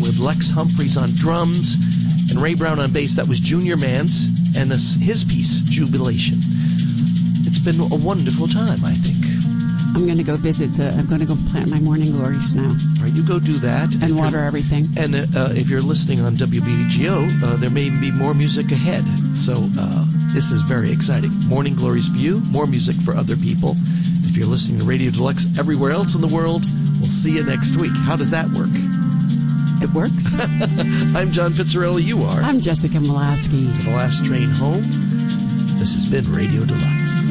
with Lex Humphreys on drums and Ray Brown on bass. That was Junior Mance and his piece, Jubilation. It's been a wonderful time, I think. I'm going to go I'm going to go plant my morning glories now. All right, you go do that. And water everything. And if you're listening on WBGO, there may be more music ahead. So this is very exciting. Morning Glories for you, more music for other people. If you're listening to Radio Deluxe everywhere else in the world, we'll see you next week. How does that work? It works. I'm John Fitzgerald. You are? I'm Jessica Molatsky. To the last train home, this has been Radio Deluxe.